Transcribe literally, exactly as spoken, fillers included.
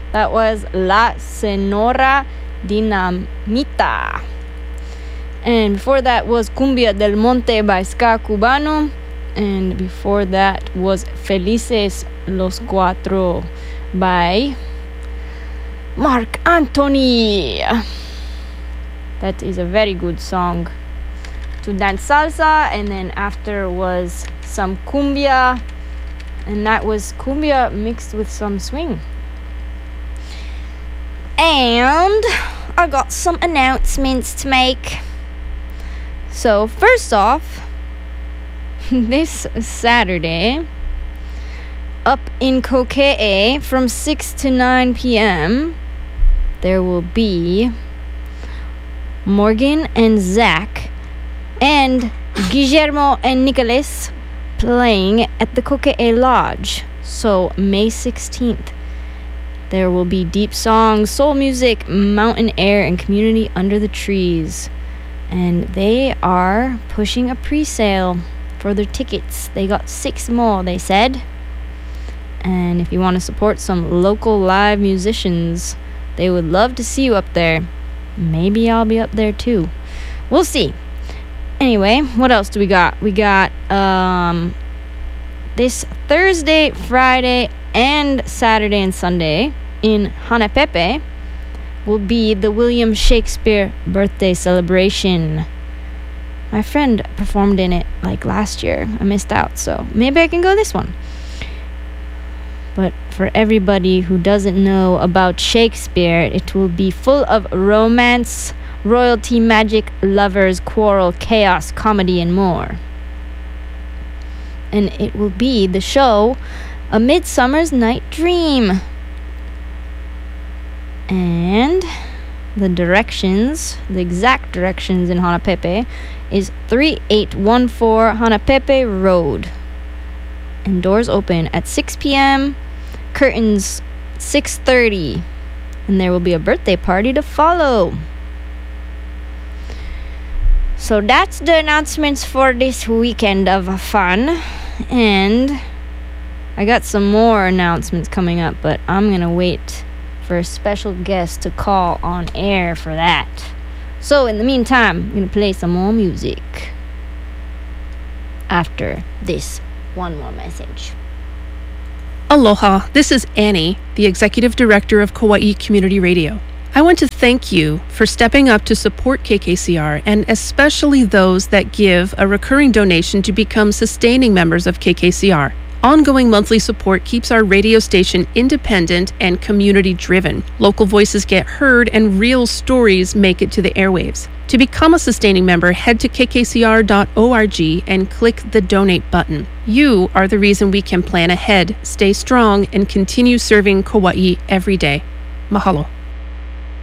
That was La Senora Dinamita. And before that was Cumbia del Monte by Ska Cubano. And before that was Felices los Cuatro by Marc Anthony. That is a very good song to dance salsa. And then after was some cumbia, and that was cumbia mixed with some swing. And I got some announcements to make. So first off, this Saturday up in Coquet from six to nine p.m. there will be Morgan and Zach and Guillermo and Nicholas playing at the Coquet Lodge. So May sixteenth there will be deep songs, soul music, mountain air, and community under the trees. And they are pushing a pre-sale for their tickets. They got six more, they said. And if you want to support some local live musicians, they would love to see you up there. Maybe I'll be up there too. We'll see. Anyway, what else do we got? We got um, this Thursday, Friday, and Saturday and Sunday in Hanapepe will be the William Shakespeare birthday celebration. My friend performed in it like last year. I missed out, so maybe I can go this one. But for everybody who doesn't know about Shakespeare, it will be full of romance, royalty, magic, lovers, quarrel, chaos, comedy, and more. And it will be the show A Midsummer's Night Dream. And the directions, the exact directions in Hanapepe is thirty-eight fourteen Hanapepe Road. And doors open at six p.m., curtains six thirty, and there will be a birthday party to follow. So that's the announcements for this weekend of fun. And I got some more announcements coming up, but I'm gonna wait for a special guest to call on air for that. So in the meantime, I'm gonna play some more music after this one more message. Aloha, this is Annie, the Executive Director of Kauai Community Radio. I want to thank you for stepping up to support K K C R, and especially those that give a recurring donation to become sustaining members of K K C R. Ongoing monthly support keeps our radio station independent and community-driven. Local voices get heard and real stories make it to the airwaves. To become a sustaining member, head to k k c r dot org and click the donate button. You are the reason we can plan ahead, stay strong, and continue serving Kauai every day. Mahalo.